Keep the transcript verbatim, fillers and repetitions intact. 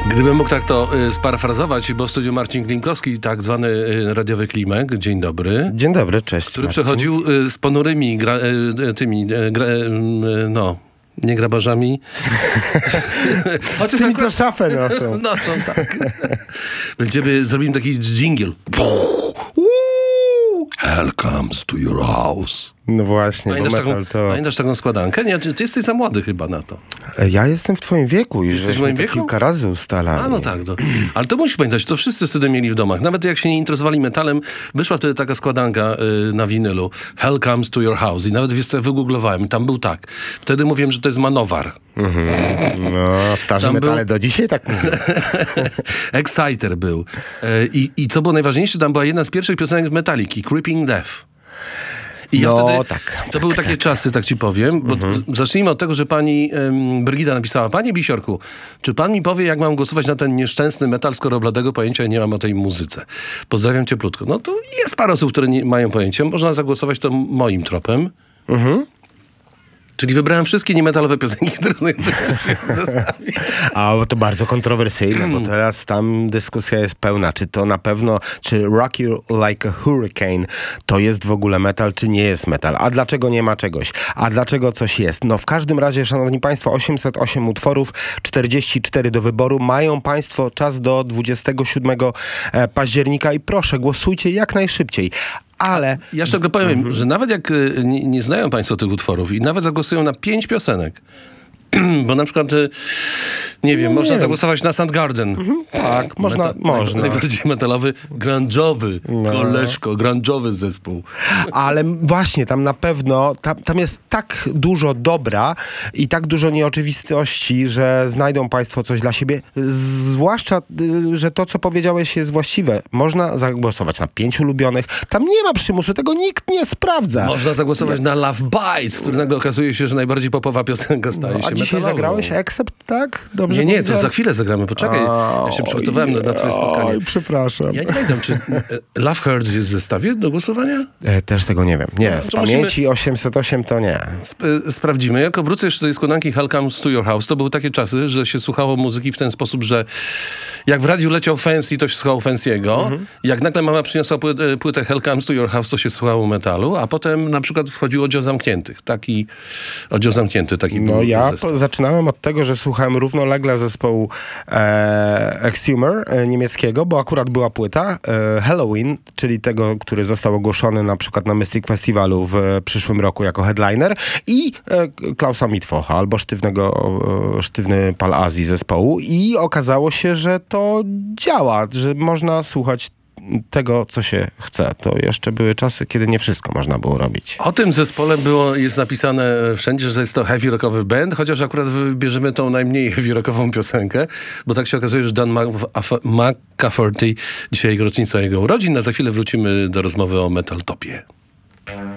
Gdybym mógł tak to y, sparafrazować, bo w studiu Marcin Klimkowski, tak zwany y, radiowy Klimek. Dzień dobry. Dzień dobry, cześć. Który Marcin. przechodził y, z ponurymi gra, y, tymi, y, gra, y, no, nie grabarzami. Z tymi, co szafę noszą. Noszą, tak. Będziemy, zrobimy taki dżingiel. Hell comes to your house. No właśnie, Pamiętasz, bo taką, metal to... pamiętasz taką składankę? Nie, ty, ty jesteś za młody chyba na to. Ja jestem w twoim wieku i jesteś w żeśmy moim to wieku? kilka razy ustalali. A no tak, to, ale to musisz pamiętać, to wszyscy wtedy mieli w domach. Nawet jak się nie interesowali metalem, wyszła wtedy taka składanka y, na winylu. Hell comes to your house. I nawet wiesz co, ja wygooglowałem. Tam był tak. Wtedy mówiłem, że to jest Manowar. Mhm. No, starzy Tam metale był- do dzisiaj tak mówią. Exciter był. Y, I, I co było najważniejsze, tam była jedna z pierwszych piosenek Metaliki, Creeping Death. I ja No, wtedy, tak, to były takie czasy, tak ci powiem, bo Mhm. zacznijmy od tego, że pani um, Brygida napisała: Panie Bisiorku, czy pan mi powie, jak mam głosować na ten nieszczęsny metal, skoro bladego pojęcia nie mam o tej muzyce? Pozdrawiam cieplutko. No to jest parę osób, które nie mają pojęcia. Można zagłosować to moim tropem. Mhm. Czyli wybrałem wszystkie niemetalowe piosenki, które znajdują się w zestawie. A bo to bardzo kontrowersyjne, bo teraz tam dyskusja jest pełna. Czy to na pewno, czy Rock You Like a Hurricane to jest w ogóle metal, czy nie jest metal? A dlaczego nie ma czegoś? A dlaczego coś jest? No w każdym razie, szanowni państwo, osiemset osiem utworów, czterdzieści cztery do wyboru. Mają państwo czas do dwudziestego siódmego października i proszę, głosujcie jak najszybciej. Ale... Ja jeszcze tylko powiem, Mhm. że nawet jak y, nie, nie znają państwo tych utworów i nawet zagłosują na pięć piosenek, bo na przykład, y, nie wiem, No można nie. zagłosować na Soundgarden. Tak, można, Meta- można. Najbardziej metalowy, grunge'owy, No. koleżko, grunge'owy zespół. Ale właśnie, tam na pewno, tam, tam jest tak dużo dobra i tak dużo nieoczywistości, że znajdą państwo coś dla siebie. Zwłaszcza, y, że to, co powiedziałeś, jest właściwe. Można zagłosować na pięć ulubionych. Tam nie ma przymusu, tego nikt nie sprawdza. Można zagłosować na Love Bites, który nagle okazuje się, że najbardziej popowa piosenka staje No, się a dzisiaj metalową. zagrałeś Accept, tak? Dobrze Nie, nie, to powiedziałem? za chwilę zagramy. Poczekaj, ja się przygotowałem na, na twoje spotkanie. Oj, przepraszam. Ja nie pamiętam, czy e, Love Hurts jest w zestawie do głosowania? E, też tego nie wiem. Nie, z to musimy- pamięci osiemset osiem to nie. Sp- sprawdzimy. Jak wrócę jeszcze do tej składanki Hell Comes to Your House, to były takie czasy, że się słuchało muzyki w ten sposób, że jak w radiu leciał Fancy, to się słuchało Fancy'ego. Mhm. Jak nagle mama przyniosła płytę, płytę Hell Comes to Your House, to się słuchało metalu, a potem na przykład wchodził Oddział Zamkniętych. Taki Oddział Zamknięty, taki No był ja zestaw. po, zaczynałem od tego, że słuchałem równolegle zespołu e, Exhumer e, niemieckiego, bo akurat była płyta e, Halloween, czyli tego, który został ogłoszony na przykład na Mystic Festiwalu w e, przyszłym roku jako headliner i e, Klausa Mitwocha, albo sztywnego, e, sztywny Pal Azji zespołu i okazało się, że to działa, że można słuchać tego, co się chce. To jeszcze były czasy, kiedy nie wszystko można było robić. O tym zespole było, jest napisane wszędzie, że jest to heavy rockowy band, chociaż akurat wybierzemy tą najmniej heavy rockową piosenkę, bo tak się okazuje, że Dan McCafferty, dzisiaj rocznica jego urodzin, a za chwilę wrócimy do rozmowy o Metal Topie.